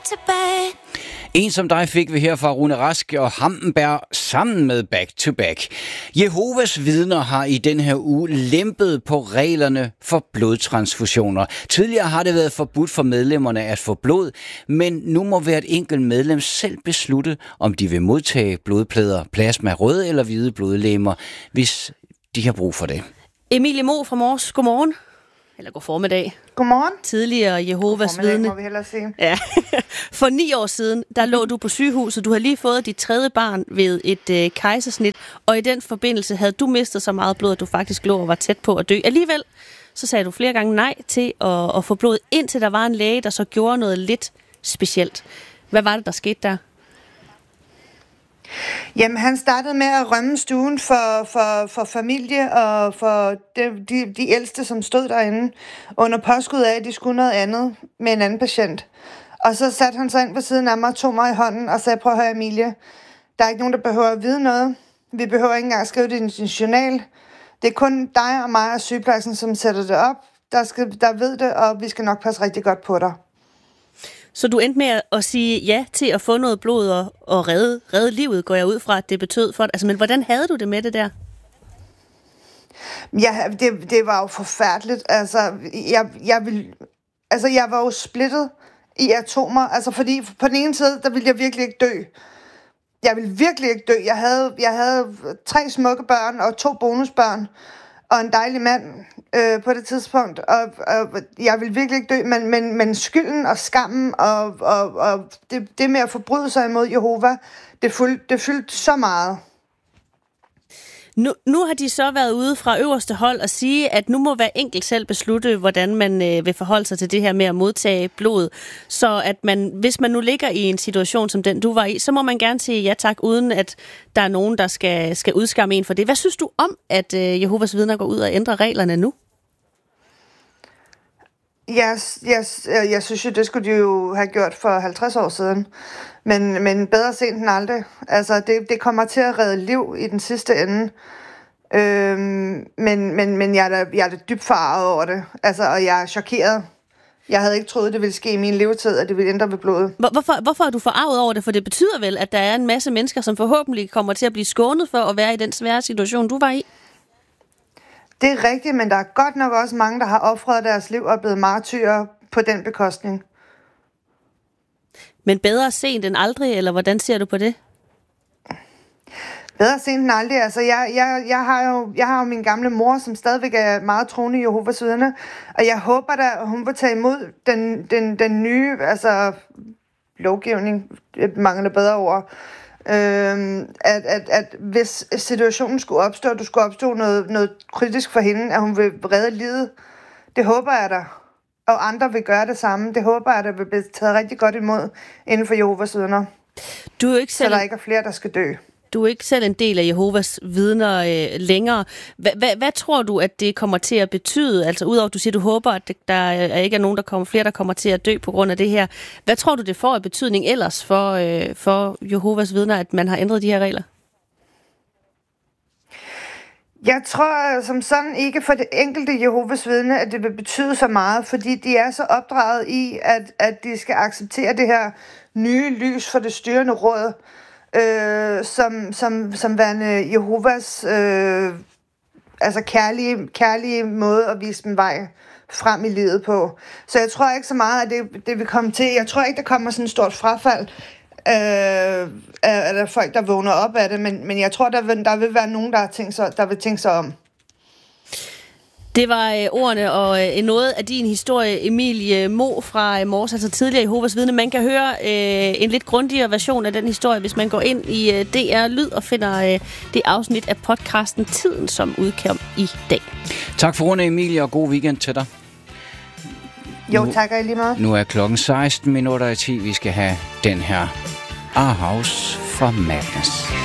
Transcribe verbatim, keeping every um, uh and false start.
tilbage. En som dig fik vi her fra Rune Rask og Hampenberg sammen med Back to Back. Jehovas vidner har i den her uge lempet på reglerne for blodtransfusioner. Tidligere har det været forbudt for medlemmerne at få blod, men nu må hvert enkelt medlem selv beslutte, om de vil modtage blodplader, plasma, røde eller hvide blodlegemer, hvis de har brug for det. Emilie Mo fra Mors, godmorgen. Eller god formiddag. Godmorgen. Tidligere Jehovas vidne. Må vi hellere sige. Ja. For ni år siden, der lå du på sygehuset. Du har lige fået dit tredje barn ved et øh, kejsersnit, og i den forbindelse havde du mistet så meget blod, at du faktisk lå og var tæt på at dø. Alligevel, så sagde du flere gange nej til at, at få blod, indtil der var en læge, der så gjorde noget lidt specielt. Hvad var det, der skete der? Jamen, han startede med at rømme stuen for, for, for familie og for de, de, de ældste, som stod derinde, under påskud af, at de skulle noget andet med en anden patient. Og så satte han sig ind ved siden af mig, tog mig i hånden og sagde, prøv at høre, Emilie, der er ikke nogen, der behøver at vide noget. Vi behøver ikke engang at skrive det i din journal. Det er kun dig og mig og sygeplejersken, som sætter det op, der, skal, der ved det, og vi skal nok passe rigtig godt på dig. Så du endte med at sige ja til at få noget blod og, og redde, redde livet, går jeg ud fra, at det betød for dig. Altså, men hvordan havde du det med det der? Ja, det, det var jo forfærdeligt. Altså jeg, jeg, ville, altså, jeg var jo splittet i atomer. Altså, fordi på den ene side, der ville jeg virkelig ikke dø. Jeg ville virkelig ikke dø. Jeg havde, jeg havde tre smukke børn og to bonusbørn. Og en dejlig mand øh, på det tidspunkt, og, og jeg vil virkelig ikke dø, men, men, men skylden og skammen og, og, og det, det med at forbryde sig imod Jehova, det fyldte, det fyldte så meget. Nu, nu har de så været ude fra øverste hold og sige, at nu må hver enkelt selv beslutte, hvordan man øh, vil forholde sig til det her med at modtage blod. Så at man, hvis man nu ligger i en situation som den, du var i, så må man gerne sige ja tak, uden at der er nogen, der skal, skal udskamme en for det. Hvad synes du om, at øh, Jehovas vidner går ud og ændrer reglerne nu? Yes, yes, jeg synes jo, det skulle de jo have gjort for halvtreds år siden. Men, men bedre sent end aldrig. Altså, det, det kommer til at redde liv i den sidste ende. Øhm, men men, men jeg, er da, jeg er da dybt forarvet over det. Altså, og jeg er chokeret. Jeg havde ikke troet, det ville ske i min levetid, at det ville ændre ved blodet. Hvorfor, hvorfor er du forarvet over det? For det betyder vel, at der er en masse mennesker, som forhåbentlig kommer til at blive skånet for at være i den svære situation, du var i? Det er rigtigt, men der er godt nok også mange, der har ofret deres liv og er blevet martyrer på den bekostning. Men bedre sent end aldrig, eller hvordan ser du på det? Bedre sent end aldrig. Altså, jeg, jeg, jeg, har jo, jeg har jo min gamle mor, som stadigvæk er meget troende i Jehovas vidner, og jeg håber da, at hun vil tage imod den, den, den nye altså, lovgivning, det mangler bedre ord, øhm, at, at, at hvis situationen skulle opstå, du skulle opstå noget, noget kritisk for hende, at hun vil redde livet. Det håber jeg da. Og andre vil gøre det samme. Det håber jeg, der vil blive taget rigtig godt imod inden for Jehovas vidner. Du er ikke selv... Så der ikke er flere, der skal dø. Du er ikke selv en del af Jehovas vidner øh, længere. Hva, hva, hvad tror du, at det kommer til at betyde? Altså udover at du siger, at du håber, at der er ikke er nogen, der kommer, flere, der kommer til at dø på grund af det her. Hvad tror du, det får af betydning ellers for, øh, for Jehovas vidner, at man har ændret de her regler? Jeg tror som sådan ikke for det enkelte Jehovas vidne, at det vil betyde så meget, fordi de er så opdraget i, at, at de skal acceptere det her nye lys for det styrende råd, øh, som, som, som værende Jehovas øh, altså kærlige, kærlige måde at vise dem vej frem i livet på. Så jeg tror ikke så meget, at det, det vil komme til. Jeg tror ikke, der kommer sådan et stort frafald Øh, er der folk, der vågner op af det, men, men jeg tror, der vil, der vil være nogen, der, tænkt sig, der vil tænke sig om. Det var øh, ordene og øh, noget af din historie, Emilie Mo fra øh, Mors, altså tidligere Jehovas vidne. Man kan høre øh, en lidt grundigere version af den historie, hvis man går ind i øh, D R Lyd og finder øh, det afsnit af podcasten Tiden, som udkom i dag. Tak for ordene, Emilie, og god weekend til dig. Jo, nu, tak og lige meget. Nu er klokken seksten minutter i ti. Vi skal have den her A House for Madness.